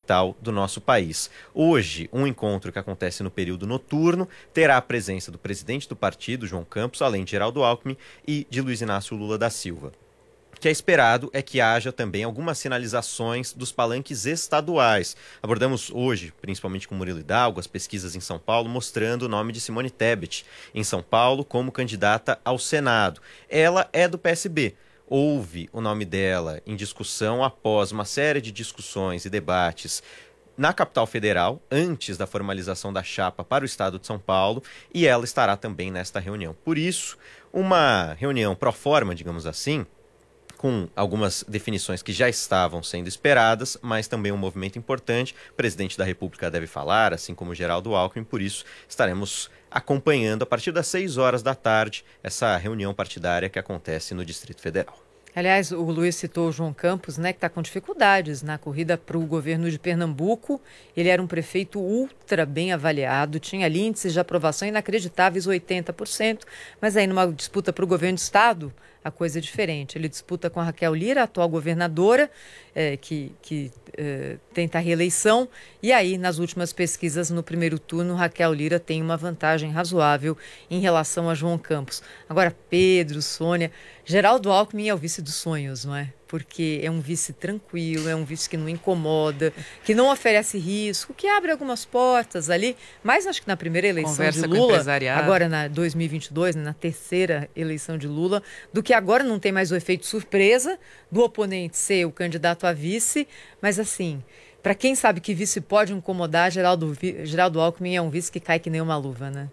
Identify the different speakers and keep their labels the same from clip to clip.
Speaker 1: capital do nosso país. Hoje, um encontro que acontece no período noturno terá a presença do presidente do partido, João Campos, além de Geraldo Alckmin e de Luiz Inácio Lula da Silva. O que é esperado é que haja também algumas sinalizações dos palanques estaduais. Abordamos hoje, principalmente com Murilo Hidalgo, as pesquisas em São Paulo, mostrando o nome de Simone Tebet em São Paulo como candidata ao Senado. Ela é do PSB. Houve o nome dela em discussão após uma série de discussões e debates na capital federal, antes da formalização da chapa para o estado de São Paulo, e ela estará também nesta reunião. Por isso, uma reunião pro forma, digamos assim, com algumas definições que já estavam sendo esperadas, mas também um movimento importante. O presidente da República deve falar, assim como o Geraldo Alckmin, por isso estaremos acompanhando a partir das 6 horas da tarde essa reunião partidária que acontece no Distrito Federal.
Speaker 2: Aliás, o Luiz citou o João Campos, né, que está com dificuldades na corrida para o governo de Pernambuco. Ele era um prefeito ultra bem avaliado, tinha ali índices de aprovação inacreditáveis, 80%, mas aí numa disputa para o governo do estado, a coisa é diferente. Ele disputa com a Raquel Lira, a atual governadora, que tenta a reeleição, e aí nas últimas pesquisas no primeiro turno, Raquel Lira tem uma vantagem razoável em relação a João Campos. Agora, Pedro, Sônia, Geraldo Alckmin é o vice dos sonhos, não é? Porque é um vice tranquilo, é um vice que não incomoda, que não oferece risco, que abre algumas portas ali, mas acho que na primeira eleição
Speaker 3: Conversa
Speaker 2: de Lula,
Speaker 3: agora
Speaker 2: na 2022, na terceira eleição de Lula, do que agora não tem mais o efeito surpresa do oponente ser o candidato a vice, mas assim, para quem sabe que vice pode incomodar, Geraldo Alckmin é um vice que cai que nem uma luva, né?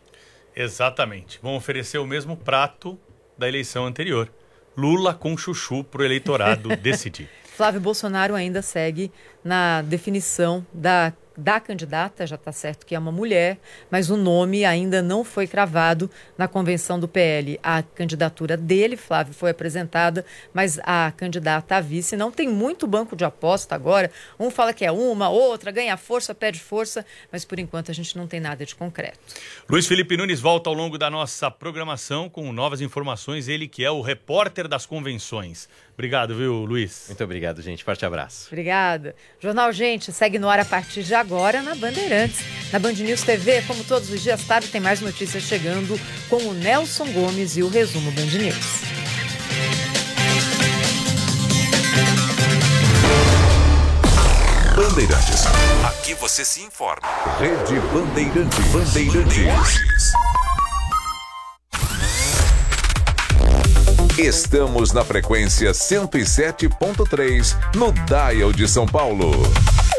Speaker 4: Exatamente. Vão oferecer o mesmo prato da eleição anterior. Lula com chuchu para o eleitorado decidir.
Speaker 2: Flávio Bolsonaro ainda segue na definição da candidata, já está certo que é uma mulher, mas o nome ainda não foi cravado na convenção do PL. A candidatura dele, Flávio, foi apresentada, mas a candidata a vice não tem muito banco de aposta agora. Um fala que é uma, outra ganha força, perde força, mas por enquanto a gente não tem nada de concreto.
Speaker 4: Luiz Felipe Nunes volta ao longo da nossa programação com novas informações, ele que é o repórter das convenções. Obrigado, viu, Luiz?
Speaker 1: Muito obrigado, gente. Forte abraço.
Speaker 2: Obrigada. Jornal Gente segue no ar a partir de agora na Bandeirantes. Na Band News TV, como todos os dias tarde, tem mais notícias chegando com o Nelson Gomes e o resumo Band News.
Speaker 5: Bandeirantes. Aqui você se informa. Rede Bandeirantes. Bandeirantes. Estamos na frequência 107.3 no Dial de São Paulo.